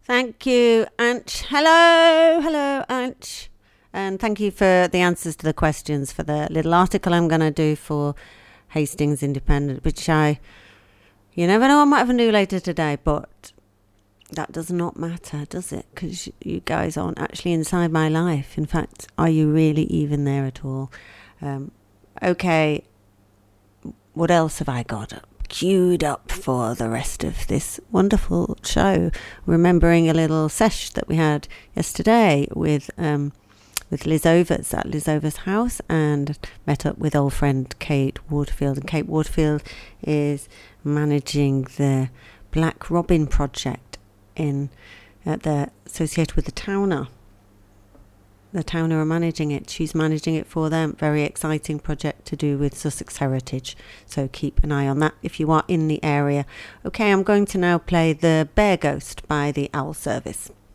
Thank you, Anch. Hello, Anch. And thank you for the answers to the questions for the little article I'm going to do for Hastings Independent, you never know, I might even do later today, but that does not matter, does it? Because you guys aren't actually inside my life. In fact, are you really even there at all? Okay, what else have I got queued up for the rest of this wonderful show? Remembering a little sesh that we had yesterday with Liz Overs at Liz Overs' house, and met up with old friend Kate Waterfield. And Kate Waterfield is managing the Black Robin project associated with the Towner. The Towner are managing it. She's managing it for them. Very exciting project to do with Sussex heritage. So keep an eye on that if you are in the area. Okay, I'm going to now play The Bear Ghost by the Owl Service.